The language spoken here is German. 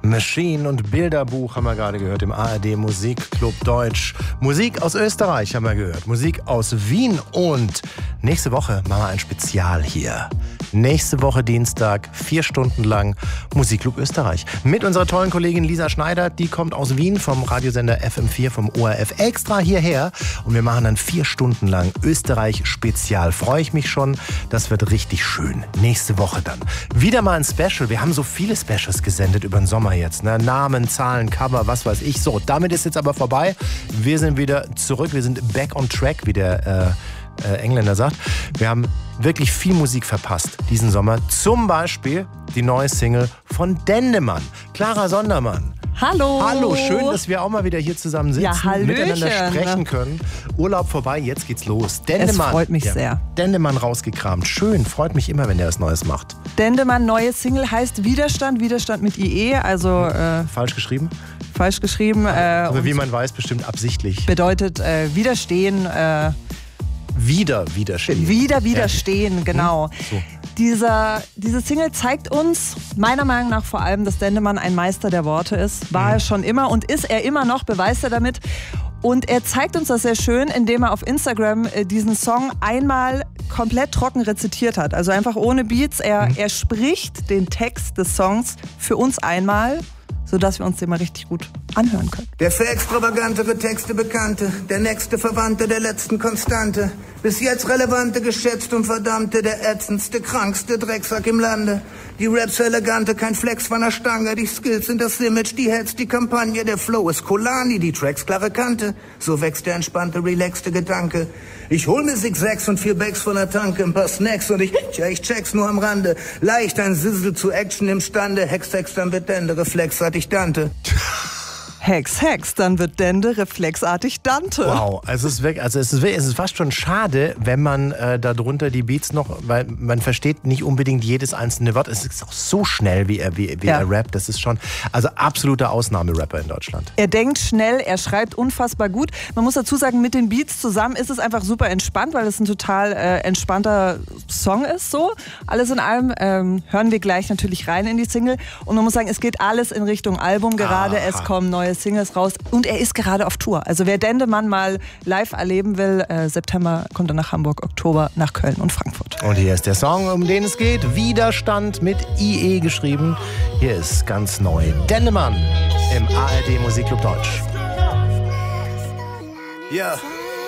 Machine und Bilderbuch haben wir gerade gehört im ARD Musikclub Deutsch. Musik aus Österreich haben wir gehört, Musik aus Wien und nächste Woche machen wir ein Spezial hier. Nächste Woche Dienstag, 4 Stunden lang Musikclub Österreich. Mit unserer tollen Kollegin Lisa Schneider, die kommt aus Wien vom Radiosender FM4 vom ORF extra hierher. Und wir machen dann 4 Stunden lang Österreich-Spezial. Freue ich mich schon, das wird richtig schön. Nächste Woche dann. Wieder mal ein Special. Wir haben so viele Specials gesendet über den Sommer jetzt. Ne? Namen, Zahlen, Cover, was weiß ich. So, damit ist jetzt aber vorbei. Wir sind wieder zurück. Wir sind back on track, wie der Engländer sagt. Wir haben wirklich viel Musik verpasst diesen Sommer. Zum Beispiel die neue Single von Dendemann. Clara Sondermann. Hallo. Hallo, schön, dass wir auch mal wieder hier zusammen sitzen, ja, miteinander sprechen können. Urlaub vorbei, jetzt geht's los. Dendemann. Es freut mich sehr. Dendemann rausgekramt. Schön, freut mich immer, wenn der was Neues macht. Dendemann, neue Single heißt Widerstand, Widerstand mit IE, also... falsch geschrieben? Falsch geschrieben. Aber wie man weiß, bestimmt absichtlich. Bedeutet widerstehen. Widerstehen. Widerstehen, genau. So. Diese Single zeigt uns, meiner Meinung nach vor allem, dass Dendemann ein Meister der Worte ist. War er schon immer und ist er immer noch, beweist er damit. Und er zeigt uns das sehr schön, indem er auf Instagram diesen Song einmal komplett trocken rezitiert hat. Also einfach ohne Beats. Er spricht den Text des Songs für uns einmal, sodass wir uns den mal richtig gut anhören können. Der für extravagantere Texte Bekannte, der nächste Verwandte der letzten Konstante, bis jetzt relevante, geschätzt und verdammte, der ätzendste, krankste Drecksack im Lande. Die Raps elegante, kein Flex von der Stange, die Skills sind das Image, die Heads, die Kampagne, der Flow ist Kolani, die Tracks klare Kante, so wächst der entspannte, relaxte Gedanke. Ich hol mir 6 und 4 Bags von der Tanke, ein paar Snacks und ich check's nur am Rande. Leicht ein Sizzle zu Action imstande, Hex, dann wird Dende, reflexartig Dante. Hex, dann wird Dende reflexartig Dante. Wow, es ist fast schon schade, wenn man darunter die Beats noch, weil man versteht nicht unbedingt jedes einzelne Wort. Es ist auch so schnell, wie er rappt. Das ist schon, also absoluter Ausnahmerapper in Deutschland. Er denkt schnell, er schreibt unfassbar gut. Man muss dazu sagen, mit den Beats zusammen ist es einfach super entspannt, weil es ein total entspannter Song ist. So, alles in allem hören wir gleich natürlich rein in die Single. Und man muss sagen, es geht alles in Richtung Album gerade. Es kommen neue Singles raus und er ist gerade auf Tour. Also wer Dendemann mal live erleben will, September kommt er nach Hamburg, Oktober nach Köln und Frankfurt. Und hier ist der Song, um den es geht. Widerstand mit IE geschrieben. Hier ist ganz neu Dendemann im ARD Musikclub Deutsch. Ja.